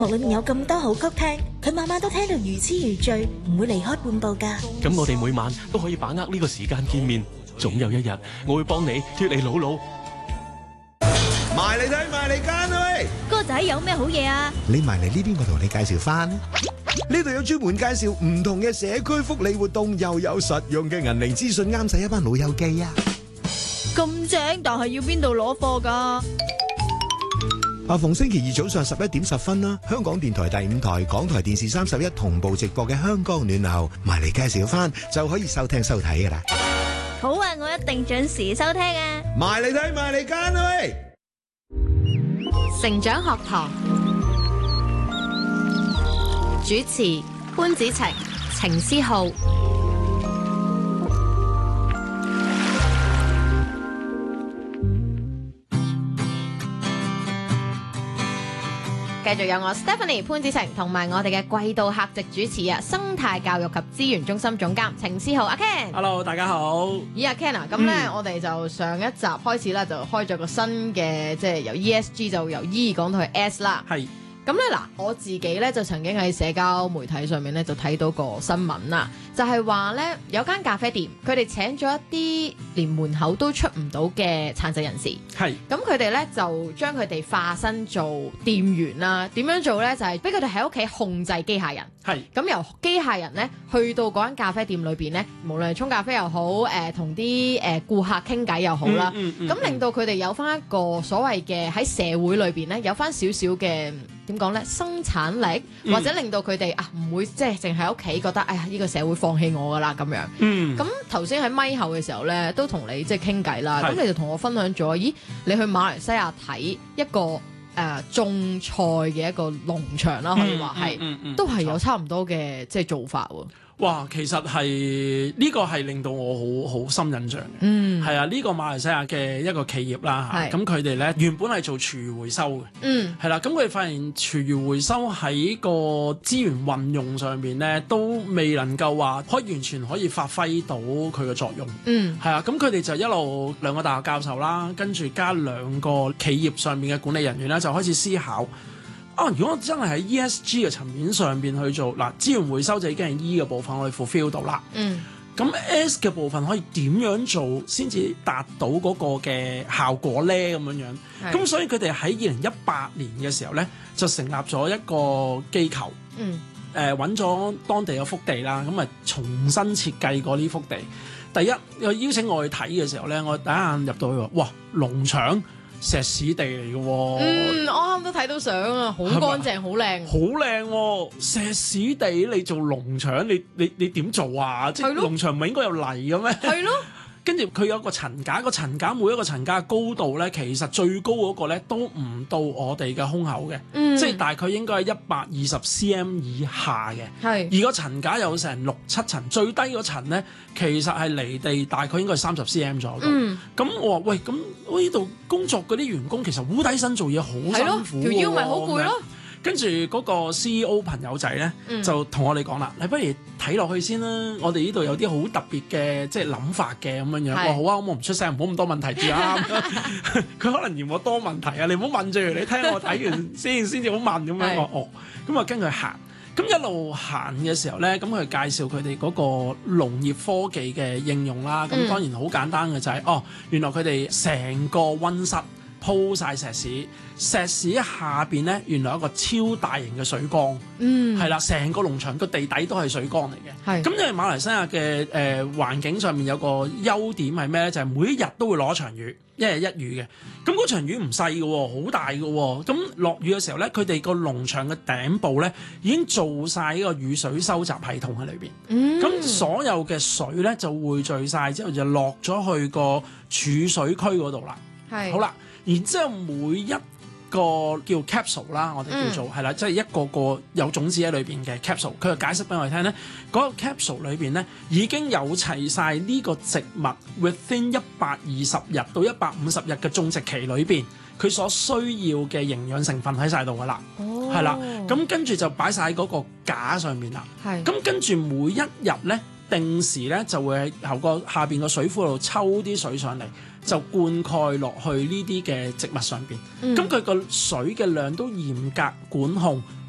裏面有咁多好曲聽，佢晚晚都聽到如痴如醉，唔會離開半步㗎。 咁我哋每晚都可以把握呢個時間見面，總有一日我會幫你脫離姥姥。 埋嚟睇，埋嚟揀喂！ 哥仔有咩好嘢啊？ 你埋嚟呢邊，我同你介紹翻。呢度有專門介紹唔同嘅社區福利活動，又有實用嘅銀齡資訊，啱使一班老友記啊！ 咁正，但係要邊度攞貨㗎？ 逢星期二早上11:10啦，香港電台第5台、港台電視31同步直播嘅香港暖流，埋嚟介紹翻就可以收聽收睇㗎啦。 好啊，我一定準時收聽啊！ 埋嚟睇，埋嚟揀喂！ 成長學堂主持潘子晴、程思浩。繼續有我 Stephanie 潘子晴同埋我哋嘅季度客席主持啊，生態教育及資源中心總監程思浩阿 Ken。Hello， 大家好。 咦，阿 Ken 啊，咁咧我哋就上一集開始啦，就開咗個新嘅，即係由 ESG 就由 E 講到去 S 啦。 係。 咁咧嗱，我自己咧就曾經喺社交媒體上面咧就睇到個新聞啦，就係話咧有間咖啡店，佢哋請咗一啲連門口都出唔到嘅殘疾人士。 係。 咁佢哋咧就將佢哋化身做店員啦。點樣做咧？就係俾佢哋喺屋企控制機械人。 係。咁由機械人咧去到嗰間咖啡店裏邊咧，無論係沖咖啡又好，同啲顧客傾偈又好啦。咁令到佢哋有翻一個所謂嘅喺社會裏邊咧有翻少少嘅。點講咧？生產力或者令到佢哋唔會即係淨喺屋企覺得哎呀呢個社會放棄我噶啦咁樣。咁頭先喺咪後嘅時候咧，都同你即係傾偈啦。咁你就同我分享咗，咦？你去馬來西亞睇一個種菜嘅一個農場啦，可以話係都係有差唔多嘅即係做法喎。 哇，其實係呢個係令到我好深印象嘅。係啊，呢個馬來西亞嘅一個企業啦嚇，咁佢哋咧原本係做廚餘回收嘅。係啦，咁佢哋發現廚餘回收喺個資源運用上面咧，都未能夠話可以完全可以發揮到佢嘅作用。係啊，咁佢哋就一路兩個大學教授啦，跟住加兩個企業上面嘅管理人員咧，就開始思考。如果真係喺 ESG 嘅層面上邊去做，嗱，資源回收就已經係 E 嘅部分，我哋 fulfill 到啦。咁 S 嘅部分可以點樣做先至達到嗰個嘅效果咧？咁樣樣。咁所以佢哋喺2018年嘅時候咧，就成立咗一個機構。揾咗當地嘅幅地啦，咁啊重新設計過呢幅地。第一，又邀請我去睇嘅時候咧，我第一眼入到去話，哇，農場！石屎地嚟嘅喎，我啱啱都睇到相啊，好乾淨，好靚， 好靚喎！石屎地你做農場，你點做啊？即係農場唔係應該有泥嘅咩？係咯。跟住佢有一個層架，個層架每一個層架嘅高度咧，其實最高嗰個咧都唔到我哋嘅胸口嘅，即係大概應該係120 cm 以下嘅。係。而個層架有成6-7層，最低嗰層咧其實係離地大概應該係30 cm 左右。咁我話喂，咁呢度工作嗰啲員工其實好低身做嘢好辛苦， 條腰咪好攰咯。 跟住嗰個 CEO 朋友仔咧，就同我哋講啦，你不如睇落去先啦。我哋呢度有啲好特別嘅即係諗法嘅咁樣樣。我好啊，我唔出聲，唔好咁多問題住啊。佢可能嫌我多問題啊，你唔好問住，你聽我睇完先至好問咁樣。我咁啊跟佢行，咁一路行嘅時候咧，咁佢介紹佢哋嗰個農業科技嘅應用啦。咁當然好簡單嘅就係原來佢哋成個溫室鋪晒石屎，石屎下邊咧原來有一個超大型嘅水缸，係啦，成個農場個地底都係水缸嚟嘅。咁因為馬來西亞嘅環境上面有個優點係咩咧？就係每一日都會攞一場雨，一日一雨嘅。咁嗰場雨唔細嘅喎，好大嘅喎。咁落雨嘅時候咧，佢哋個農場嘅頂部咧已經做晒呢個雨水收集系統喺裏邊。咁所有嘅水咧就匯聚晒之後就落咗去個儲水區嗰度啦。好啦。然之後每一個叫 capsule 啦，我哋叫做係啦，即係一個個有種子喺裏邊嘅 capsule。佢就解釋俾我哋聽咧，嗰個 capsule 裏邊咧已經有齊晒呢個植物 within 120日到150日嘅種植期裏邊，佢所需要嘅營養成分喺晒度噶啦。係啦，咁跟住就擺晒喺嗰個架上面啦。咁跟住每一日咧，定時咧就會喺個下邊個水庫度抽啲水上嚟，就灌溉落去呢啲嘅植物上邊。咁佢個水嘅量都嚴格管控，